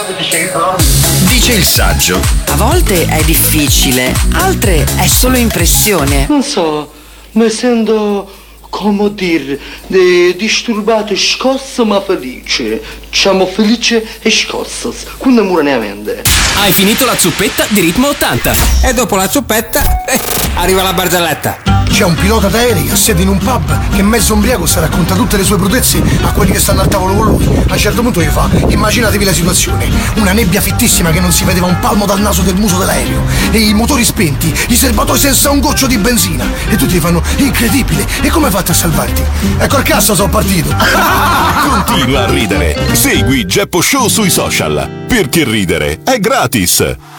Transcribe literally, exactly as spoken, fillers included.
Dice il saggio. A volte è difficile, altre è solo impressione. Non so, mi sento, come dire, di- disturbato e scosso ma felice. Diciamo felice e scosso, contemporaneamente. Hai finito la zuppetta di ritmo ottanta. E dopo la zuppetta, eh, arriva la barzelletta. C'è un pilota d'aerei che siede in un pub che mezzo ombriaco si racconta tutte le sue prodezze a quelli che stanno al tavolo con lui. A un certo punto gli fa: immaginatevi la situazione, una nebbia fittissima che non si vedeva un palmo dal naso del muso dell'aereo e i motori spenti, i serbatoi senza un goccio di benzina, e tutti gli fanno: incredibile, e come hai fatto a salvarti? Ecco il cazzo, sono partito. Continua a ridere. Segui Geppo Show sui social, perché ridere è gratis.